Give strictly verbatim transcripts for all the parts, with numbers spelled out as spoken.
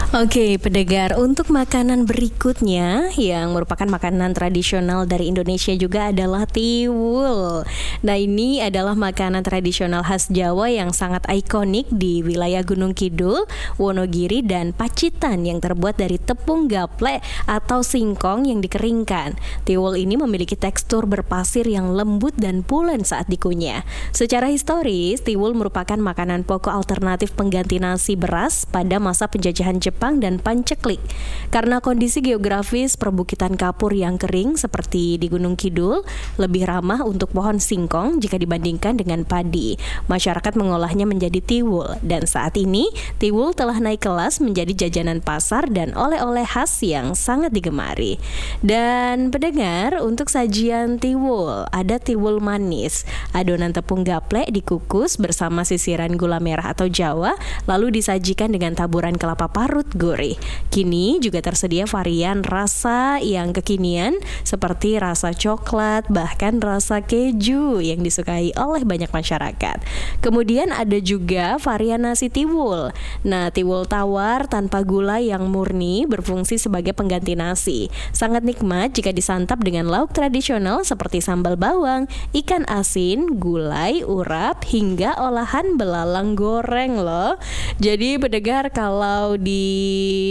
Oke, pendengar, untuk makanan berikutnya yang merupakan makanan tradisional dari Indonesia juga adalah tiwul. Nah, ini adalah makanan tradisional khas Jawa yang sangat ikonik di wilayah Gunung Kidul, Wonogiri, dan Pacitan yang terbuat dari tepung gaplek atau singkong yang dikeringkan. Tiwul ini memiliki tekstur berpasir yang lembut dan pulen saat dikunyah. Secara historis, tiwul merupakan makanan pokok alternatif pengganti nasi beras pada masa penjajahan Jepang dan Panceklik. Karena kondisi geografis perbukitan kapur yang kering seperti di Gunung Kidul lebih ramah untuk pohon singkong jika dibandingkan dengan padi. Masyarakat mengolahnya menjadi tiwul, dan saat ini tiwul telah naik kelas menjadi jajanan pasar dan oleh-oleh khas yang sangat digemari. Dan pendengar, untuk sajian tiwul ada tiwul manis. Adonan tepung gaplek dikukus bersama sisiran gula merah atau Jawa lalu disajikan dengan taburan kelapa parut gurih. Kini juga tersedia varian rasa yang kekinian seperti rasa coklat, bahkan rasa keju yang disukai oleh banyak masyarakat. Kemudian ada juga varian nasi tiwul. Nah, tiwul tawar tanpa gula yang murni berfungsi sebagai pengganti nasi. Sangat nikmat jika disantap dengan lauk tradisional seperti sambal bawang, ikan asin, gulai, urap, hingga olahan belalang goreng loh. Jadi pendengar, kalau di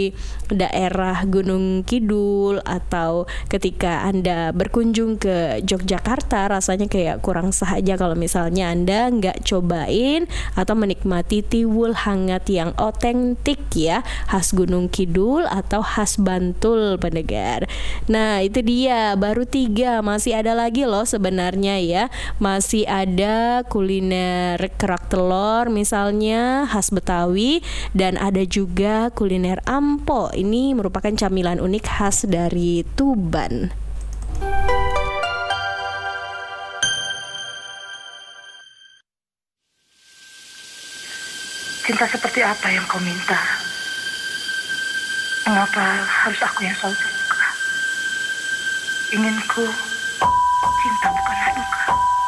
daerah Gunung Kidul atau ketika Anda berkunjung ke Yogyakarta, rasanya kayak kurang sah aja kalau misalnya Anda nggak cobain atau menikmati tiwul hangat yang otentik ya, khas Gunung Kidul atau khas Bantul pendengar. Nah, itu dia, baru tiga, masih ada lagi loh sebenarnya ya. Masih ada kuliner kerak telur misalnya khas Betawi, dan ada juga kuliner ampo. Ini merupakan camilan unik khas dari Tuban. Cinta seperti apa yang kau minta? Mengapa harus aku yang selalu terluka? Inginku cinta bukanlah duka.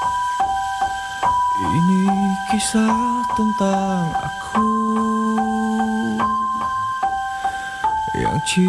Ini kisah tentang aku yang cinta